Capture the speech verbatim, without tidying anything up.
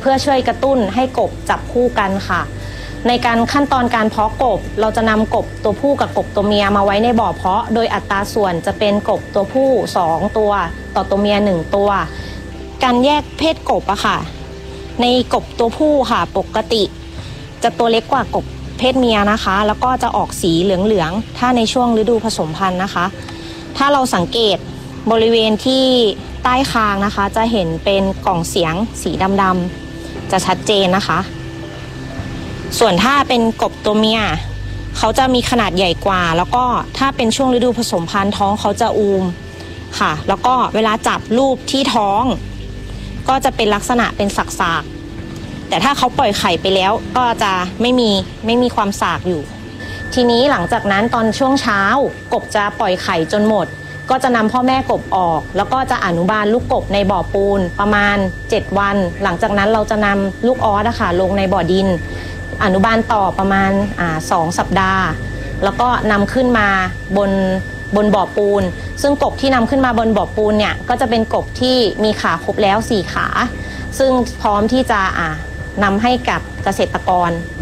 พื่อช่วยกระตุ้นให้กบจับคู่กันค่ะในการขั้นตอนการเพาะกบเราจะนำกบตัวผู้กับกบตัวเมียมาไว้ในบ่อเพาะโดยอัตราส่วนจะเป็นกบตัวผู้สองตัวต่อตัวเมียหนึ่งตัวการแยกเพศกบอะค่ะในกบตัวผู้ค่ะปกติจะตัวเล็กกว่ากบเพศเมียนะคะแล้วก็จะออกสีเหลืองๆถ้าในช่วงฤดูผสมพันธุ์นะคะถ้าเราสังเกตบริเวณที่ใต้คางนะคะจะเห็นเป็นกล่องเสียงสีดำๆจะชัดเจนนะคะส่วนถ้าเป็นกบตัวเมียเขาจะมีขนาดใหญ่กว่าแล้วก็ถ้าเป็นช่วงฤดูผสมพันธุ์ท้องเขาจะอูมค่ะแล้วก็เวลาจับรูปที่ท้องก็จะเป็นลักษณะเป็นสากๆแต่ถ้าเขาปล่อยไข่ไปแล้วก็จะไม่มีไม่มีความสากอยู่ทีนี้หลังจากนั้นตอนช่วงเช้ากบจะปล่อยไข่จนหมดก็จะนำพ่อแม่กบออกแล้วก็จะอนุบาลลูกกบในบ่อปูนประมาณเจ็ดวันหลังจากนั้นเราจะนำลูกออสนะคะลงในบ่อดินอนุบาลต่อประมาณอ่าสองสัปดาห์แล้วก็นำขึ้นมาบนบนบ่อปูนซึ่งกบที่นำขึ้นมาบนบ่อปูนเนี่ยก็จะเป็นกบที่มีขาครบแล้วสี่ขาซึ่งพร้อมที่จะอ่านำให้กับเกษตรกร